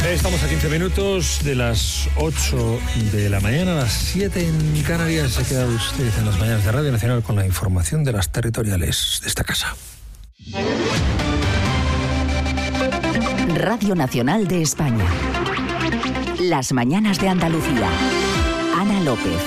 Estamos a 15 minutos de las 8 de la mañana, a las 7 en Canarias. Se queda usted en las mañanas de Radio Nacional con la información de las territoriales de esta casa. Radio Nacional de España. Las mañanas de Andalucía. Ana López.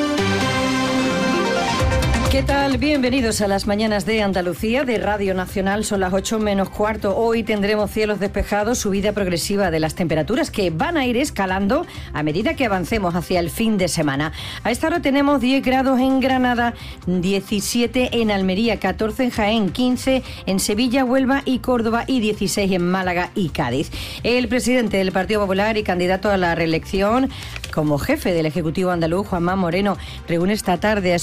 ¿Qué tal? Bienvenidos a las mañanas de Andalucía de Radio Nacional. Son las 8 menos cuarto. Hoy tendremos cielos despejados, subida progresiva de las temperaturas que van a ir escalando a medida que avancemos hacia el fin de semana. A esta hora tenemos 10 grados en Granada, 17 en Almería, 14 en Jaén, 15 en Sevilla, Huelva y Córdoba y 16 en Málaga y Cádiz. El presidente del Partido Popular y candidato a la reelección como jefe del Ejecutivo andaluz, Juanma Moreno, reúne esta tarde a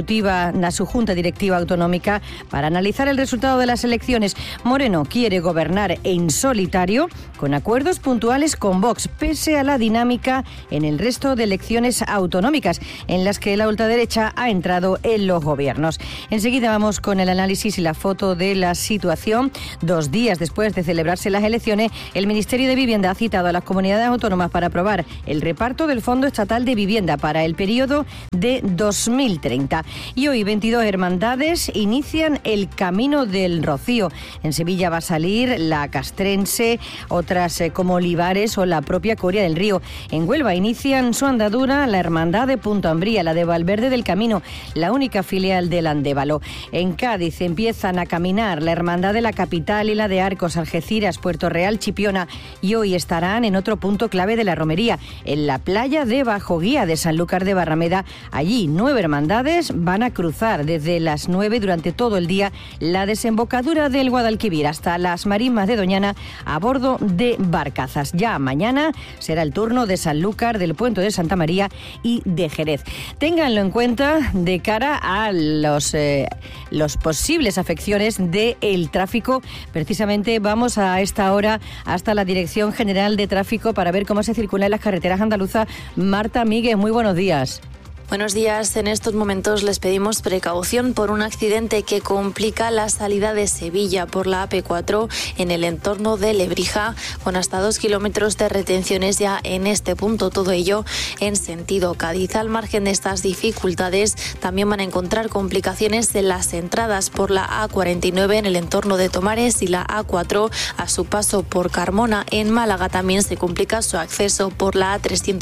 su Junta Directiva Autonómica para analizar el resultado de las elecciones. Moreno quiere gobernar en solitario con acuerdos puntuales con Vox, pese a la dinámica en el resto de elecciones autonómicas en las que la ultraderecha ha entrado en los gobiernos. Enseguida vamos con el análisis y la foto de la situación. 2 días después de celebrarse las elecciones, el Ministerio de Vivienda ha citado a las comunidades autónomas para aprobar el reparto del Fondo Estatal de Vivienda para el periodo de 2030. Y hoy 22 hermandades inician el Camino del Rocío. En Sevilla va a salir la Castrense, otras como Olivares o la propia Coria del Río. En Huelva inician su andadura la Hermandad de Punta Umbría, la de Valverde del Camino, la única filial del Andévalo. En Cádiz empiezan a caminar la Hermandad de la Capital y la de Arcos, Algeciras, Puerto Real, Chipiona, y hoy estarán en otro punto clave de la romería, en la playa de Bajoguía de Sanlúcar de Barrameda. Allí 9 hermandades van a cruzar desde las 9 durante todo el día la desembocadura del Guadalquivir hasta las marismas de Doñana a bordo de barcazas. Ya mañana será el turno de Sanlúcar, del Puente de Santa María y de Jerez. Ténganlo en cuenta de cara a los posibles afecciones del tráfico. Precisamente vamos a esta hora hasta la Dirección General de Tráfico para ver cómo se circula en las carreteras andaluzas. Marta Míguez, muy buenos días. Buenos días. En estos momentos les pedimos precaución por un accidente que complica la salida de Sevilla por la AP4 en el entorno de Lebrija, con hasta 2 kilómetros de retenciones ya en este punto. Todo ello en sentido Cádiz. Al margen de estas dificultades, también van a encontrar complicaciones en las entradas por la A49 en el entorno de Tomares y la A4 a su paso por Carmona. En Málaga también se complica su acceso por la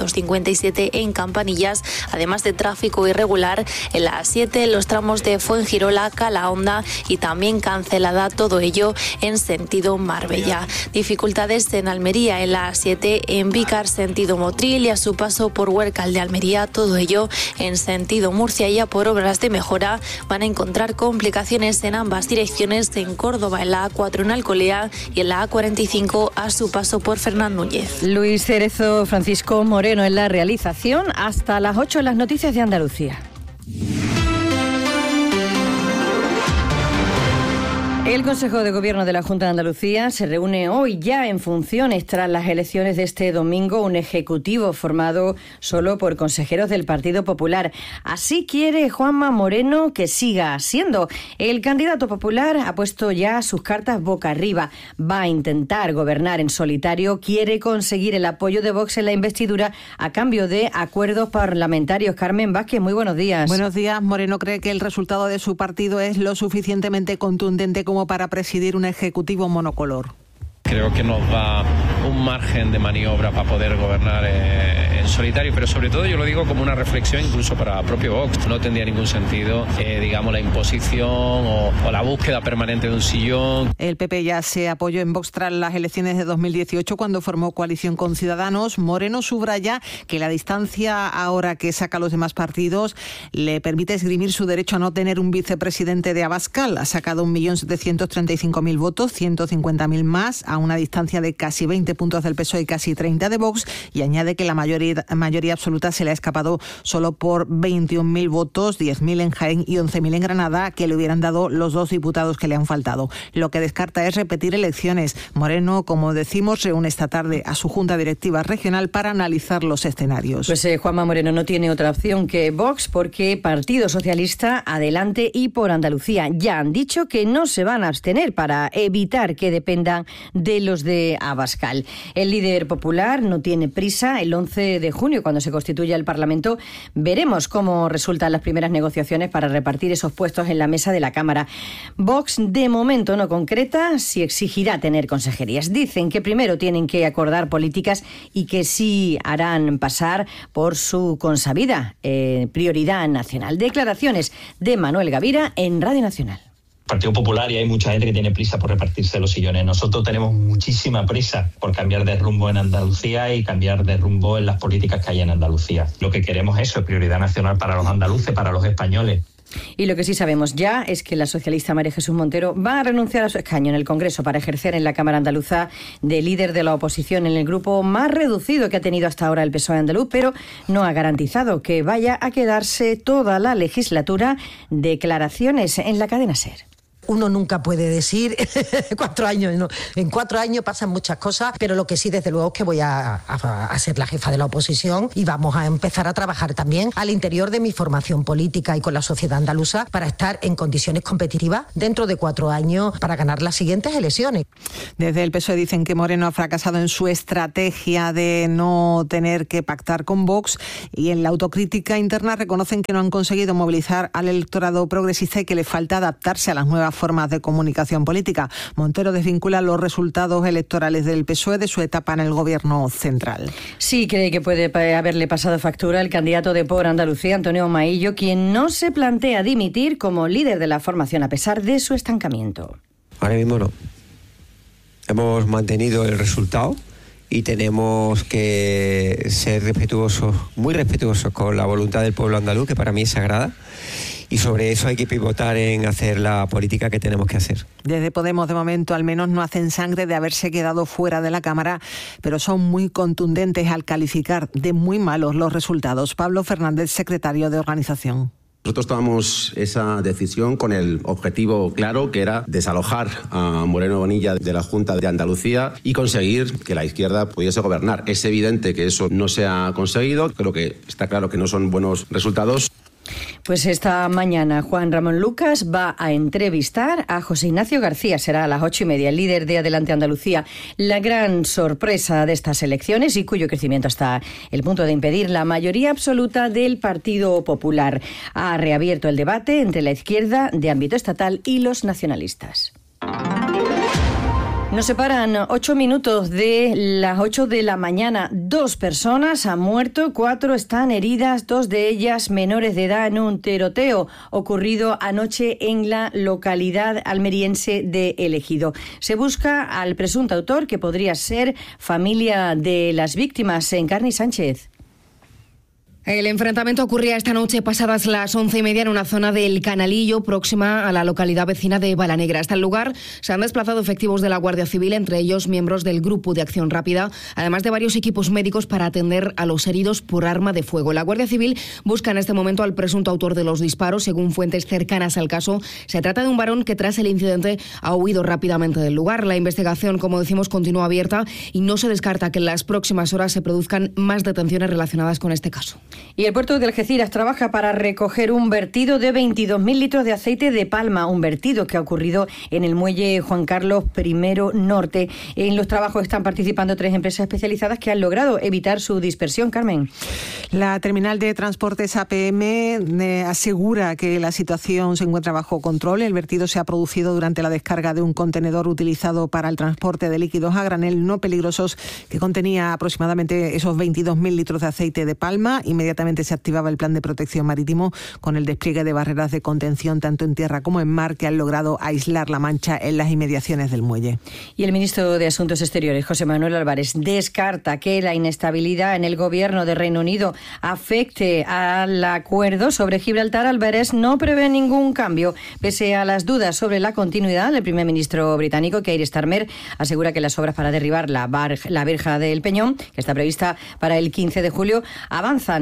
A357 en Campanillas, además de tráfico irregular en la A7, los tramos de Fuengirola, Calahonda y también cancelada, todo ello en sentido Marbella. Dificultades en Almería en la A7, en Vícar sentido Motril y a su paso por Huércal de Almería, todo ello en sentido Murcia. Ya por obras de mejora van a encontrar complicaciones en ambas direcciones, en Córdoba en la A4 en Alcolea y en la A45 a su paso por Fernán Núñez. Luis Cerezo, Francisco Moreno en la realización. Hasta las 8 en las noticias de Andalucía. El Consejo de Gobierno de la Junta de Andalucía se reúne hoy ya en funciones tras las elecciones de este domingo, un ejecutivo formado solo por consejeros del Partido Popular. Así quiere Juanma Moreno que siga siendo. El candidato popular ha puesto ya sus cartas boca arriba. Va a intentar gobernar en solitario, quiere conseguir el apoyo de Vox en la investidura a cambio de acuerdos parlamentarios. Carmen Vázquez, muy buenos días. Buenos días. Moreno cree que el resultado de su partido es lo suficientemente contundente como para presidir un ejecutivo monocolor. Creo que nos da un margen de maniobra para poder gobernar en solitario, pero sobre todo yo lo digo como una reflexión incluso para propio Vox. No tendría ningún sentido, digamos, la imposición o la búsqueda permanente de un sillón. El PP ya se apoyó en Vox tras las elecciones de 2018 cuando formó coalición con Ciudadanos. Moreno subraya que la distancia ahora que saca a los demás partidos le permite esgrimir su derecho a no tener un vicepresidente de Abascal. Ha sacado 1.735.000 votos, 150.000 más, a una distancia de casi 20 puntos del PSOE y casi 30 de Vox, y añade que la mayoría absoluta se le ha escapado solo por 21.000 votos, 10.000 en Jaén y 11.000 en Granada, que le hubieran dado los 2 diputados que le han faltado. Lo que descarta es repetir elecciones. Moreno, como decimos, reúne esta tarde a su Junta Directiva Regional para analizar los escenarios. Pues Juanma Moreno no tiene otra opción que Vox, porque Partido Socialista, Adelante y Por Andalucía ya han dicho que no se van a abstener para evitar que dependan de los de Abascal. nacional. El líder popular no tiene prisa. El 11 de junio, cuando se constituya el Parlamento, veremos cómo resultan las primeras negociaciones para repartir esos puestos en la mesa de la Cámara. Vox, de momento, no concreta si exigirá tener consejerías. Dicen que primero tienen que acordar políticas y que sí harán pasar por su consabida prioridad nacional. Declaraciones de Manuel Gavira en Radio Nacional. Partido Popular, y hay mucha gente que tiene prisa por repartirse los sillones. Nosotros tenemos muchísima prisa por cambiar de rumbo en Andalucía y cambiar de rumbo en las políticas que hay en Andalucía. Lo que queremos es eso, prioridad nacional para los andaluces, para los españoles. Y lo que sí sabemos ya es que la socialista María Jesús Montero va a renunciar a su escaño en el Congreso para ejercer en la Cámara Andaluza de líder de la oposición en el grupo más reducido que ha tenido hasta ahora el PSOE andaluz, pero no ha garantizado que vaya a quedarse toda la legislatura. Declaraciones en la cadena SER. Uno nunca puede decir 4 años, no. En 4 años pasan muchas cosas, pero lo que sí, desde luego, es que voy a ser la jefa de la oposición y vamos a empezar a trabajar también al interior de mi formación política y con la sociedad andaluza para estar en condiciones competitivas dentro de 4 años para ganar las siguientes elecciones. Desde el PSOE dicen que Moreno ha fracasado en su estrategia de no tener que pactar con Vox, y en la autocrítica interna reconocen que no han conseguido movilizar al electorado progresista y que le falta adaptarse a las nuevas formas de comunicación política. Montero desvincula los resultados electorales del PSOE de su etapa en el gobierno central. Sí, cree que puede haberle pasado factura el candidato de Por Andalucía, Antonio Maillo, quien no se plantea dimitir como líder de la formación a pesar de su estancamiento. Ahora mismo no. Hemos mantenido el resultado y tenemos que ser respetuosos, muy respetuosos con la voluntad del pueblo andaluz, que para mí es sagrada. Y sobre eso hay que pivotar en hacer la política que tenemos que hacer. Desde Podemos, de momento, al menos no hacen sangre de haberse quedado fuera de la Cámara, pero son muy contundentes al calificar de muy malos los resultados. Pablo Fernández, secretario de Organización. Nosotros tomamos esa decisión con el objetivo claro, que era desalojar a Moreno Bonilla de la Junta de Andalucía y conseguir que la izquierda pudiese gobernar. Es evidente que eso no se ha conseguido. Creo que está claro que no son buenos resultados. Pues esta mañana Juan Ramón Lucas va a entrevistar a José Ignacio García. Será a las 8:30, el líder de Adelante Andalucía. La gran sorpresa de estas elecciones y cuyo crecimiento hasta el punto de impedir la mayoría absoluta del Partido Popular. Ha reabierto el debate entre la izquierda de ámbito estatal y los nacionalistas. Nos separan 8 minutos de las 8 de la mañana. 2 personas han muerto, 4 están heridas, 2 de ellas menores de edad en un tiroteo ocurrido anoche en la localidad almeriense de El Ejido. Se busca al presunto autor, que podría ser familia de las víctimas. Encarni Sánchez. El enfrentamiento ocurría esta noche pasadas las 11:30 en una zona del Canalillo, próxima a la localidad vecina de Balanegra. Hasta el lugar se han desplazado efectivos de la Guardia Civil, entre ellos miembros del Grupo de Acción Rápida, además de varios equipos médicos para atender a los heridos por arma de fuego. La Guardia Civil busca en este momento al presunto autor de los disparos. Según fuentes cercanas al caso, se trata de un varón que tras el incidente ha huido rápidamente del lugar. La investigación, como decimos, continúa abierta y no se descarta que en las próximas horas se produzcan más detenciones relacionadas con este caso. Y el puerto de Algeciras trabaja para recoger un vertido de 22.000 litros de aceite de palma, un vertido que ha ocurrido en el muelle Juan Carlos I Norte. En los trabajos están participando 3 empresas especializadas que han logrado evitar su dispersión. Carmen. La terminal de transportes APM asegura que la situación se encuentra bajo control. El vertido se ha producido durante la descarga de un contenedor utilizado para el transporte de líquidos a granel no peligrosos que contenía aproximadamente esos 22.000 litros de aceite de palma. Inmediatamente se activaba el plan de protección marítimo con el despliegue de barreras de contención tanto en tierra como en mar que han logrado aislar la mancha en las inmediaciones del muelle. Y el ministro de Asuntos Exteriores, José Manuel Álvarez, descarta que la inestabilidad en el gobierno de Reino Unido afecte al acuerdo sobre Gibraltar. Álvarez no prevé ningún cambio. Pese a las dudas sobre la continuidad, el primer ministro británico, Keir Starmer, asegura que las obras para derribar la verja del Peñón, que está prevista para el 15 de julio, avanzan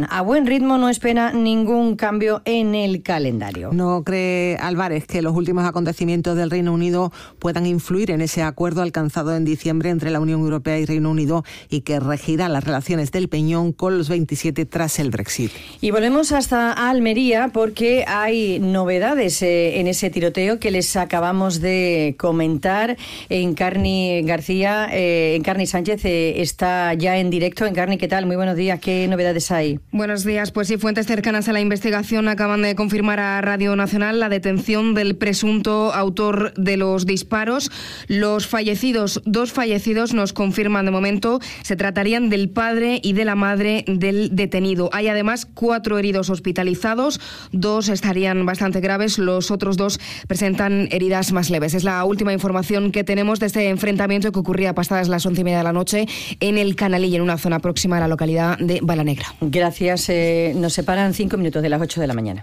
a buen ritmo, no espera ningún cambio en el calendario. No cree Álvarez que los últimos acontecimientos del Reino Unido puedan influir en ese acuerdo alcanzado en diciembre entre la Unión Europea y Reino Unido y que regirá las relaciones del Peñón con los 27 tras el Brexit. Y volvemos hasta Almería porque hay novedades en ese tiroteo que les acabamos de comentar. Encarni García, Encarni Sánchez está ya en directo. Encarni, ¿qué tal? Muy buenos días. ¿Qué novedades hay? Buenos días. Pues sí, fuentes cercanas a la investigación acaban de confirmar a Radio Nacional la detención del presunto autor de los disparos. Dos fallecidos nos confirman de momento, se tratarían del padre y de la madre del detenido. Hay además 4 heridos hospitalizados, 2 estarían bastante graves, los otros 2 presentan heridas más leves. Es la última información que tenemos de este enfrentamiento que ocurría pasadas las 11:30 de la noche en el Canalillo, en una zona próxima a la localidad de Balanegra. Gracias. Nos separan 5 minutos de las 8 de la mañana.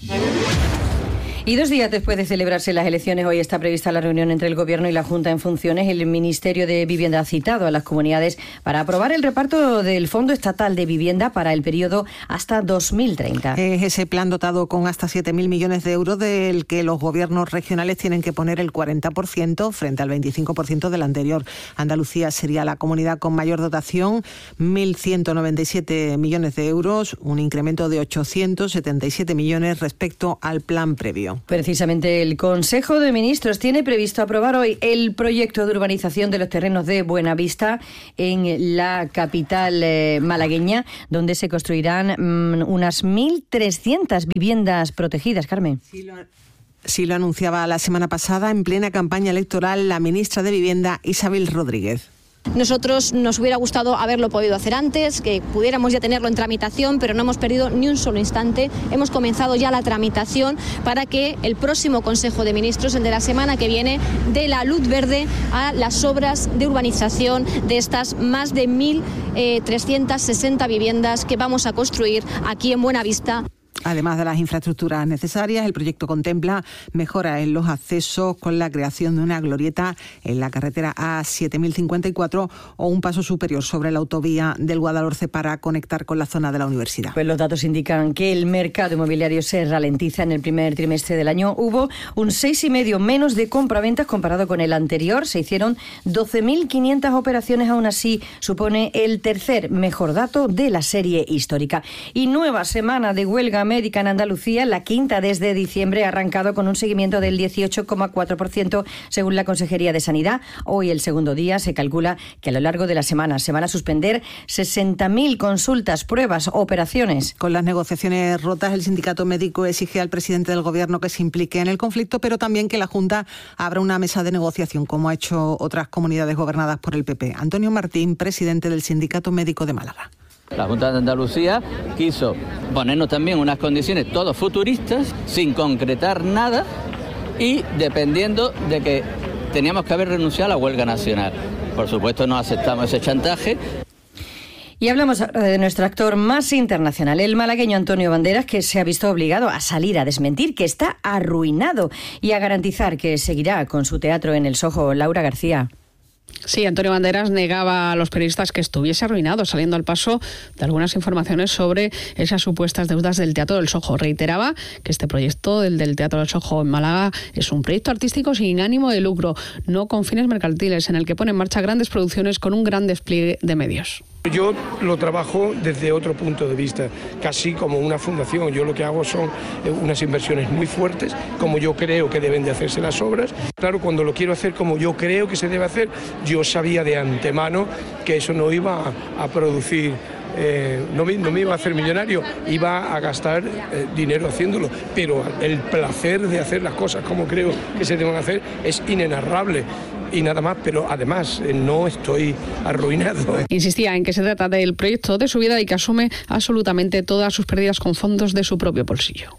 Y 2 días después de celebrarse las elecciones, hoy está prevista la reunión entre el Gobierno y la Junta en funciones. El Ministerio de Vivienda ha citado a las comunidades para aprobar el reparto del Fondo Estatal de Vivienda para el periodo hasta 2030. Es ese plan dotado con hasta 7.000 millones de euros del que los gobiernos regionales tienen que poner el 40% frente al 25% del anterior. Andalucía sería la comunidad con mayor dotación, 1.197 millones de euros, un incremento de 877 millones respecto al plan previo. Precisamente el Consejo de Ministros tiene previsto aprobar hoy el proyecto de urbanización de los terrenos de Buenavista en la capital malagueña, donde se construirán unas 1.300 viviendas protegidas. Carmen. Sí, lo anunciaba la semana pasada en plena campaña electoral la ministra de Vivienda, Isabel Rodríguez. Nosotros nos hubiera gustado haberlo podido hacer antes, que pudiéramos ya tenerlo en tramitación, pero no hemos perdido ni un solo instante. Hemos comenzado ya la tramitación para que el próximo Consejo de Ministros, el de la semana que viene, dé la luz verde a las obras de urbanización de estas más de 1.360 viviendas que vamos a construir aquí en Buenavista. Además de las infraestructuras necesarias, el proyecto contempla mejoras en los accesos con la creación de una glorieta en la carretera A7054 o un paso superior sobre la autovía del Guadalhorce para conectar con la zona de la universidad. Pues los datos indican que el mercado inmobiliario se ralentiza. En el primer trimestre del año hubo un 6,5% menos de compraventas comparado con el anterior. Se hicieron 12.500 operaciones, aún así supone el tercer mejor dato de la serie histórica. Y nueva semana de huelga médica en Andalucía, la quinta desde diciembre, ha arrancado con un seguimiento del 18,4% según la Consejería de Sanidad. Hoy, el segundo día, se calcula que a lo largo de la semana se van a suspender 60.000 consultas, pruebas, operaciones. Con las negociaciones rotas, el sindicato médico exige al presidente del Gobierno que se implique en el conflicto, pero también que la Junta abra una mesa de negociación, como ha hecho otras comunidades gobernadas por el PP. Antonio Martín, presidente del Sindicato Médico de Málaga. La Junta de Andalucía quiso ponernos también unas condiciones todos futuristas, sin concretar nada y dependiendo de que teníamos que haber renunciado a la huelga nacional. Por supuesto no aceptamos ese chantaje. Y hablamos ahora de nuestro actor más internacional, el malagueño Antonio Banderas, que se ha visto obligado a salir a desmentir que está arruinado y a garantizar que seguirá con su teatro en el Soho. Laura García. Sí, Antonio Banderas negaba a los periodistas que estuviese arruinado, saliendo al paso de algunas informaciones sobre esas supuestas deudas del Teatro del Soho. Reiteraba que este proyecto, el del Teatro del Soho en Málaga, es un proyecto artístico sin ánimo de lucro, no con fines mercantiles, en el que pone en marcha grandes producciones con un gran despliegue de medios. Yo lo trabajo desde otro punto de vista, casi como una fundación. Yo lo que hago son unas inversiones muy fuertes, como yo creo que deben de hacerse las obras. Claro, cuando lo quiero hacer como yo creo que se debe hacer, yo sabía de antemano que eso no iba a producir, no me iba a hacer millonario, iba a gastar dinero haciéndolo, pero el placer de hacer las cosas como creo que se deben hacer es inenarrable. Y nada más, pero además no estoy arruinado. Insistía en que se trata del proyecto de su vida y que asume absolutamente todas sus pérdidas con fondos de su propio bolsillo.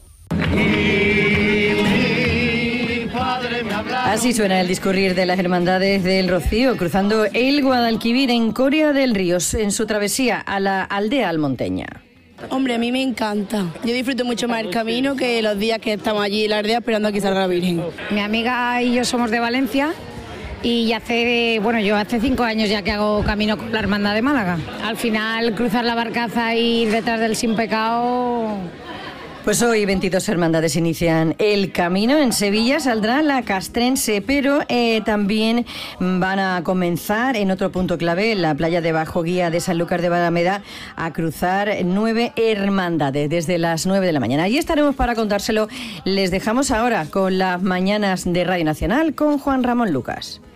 Así suena el discurrir de las hermandades del Rocío, cruzando el Guadalquivir en Coria del Río, en su travesía a la aldea almonteña. Hombre, a mí me encanta. Yo disfruto mucho más el camino que los días que estamos allí en la aldea esperando a que salga la Virgen. Mi amiga y yo somos de Valencia Y yo hace 5 años ya que hago camino con la Hermandad de Málaga. Al final, cruzar la barcaza y ir detrás del Sin Pecado... Pues hoy 22 hermandades inician el camino. En Sevilla saldrá la castrense, pero también van a comenzar en otro punto clave, en la playa de Bajo Guía de Sanlúcar de Barrameda, a cruzar 9 hermandades desde las 9 de la mañana. Allí estaremos para contárselo. Les dejamos ahora con las mañanas de Radio Nacional con Juan Ramón Lucas.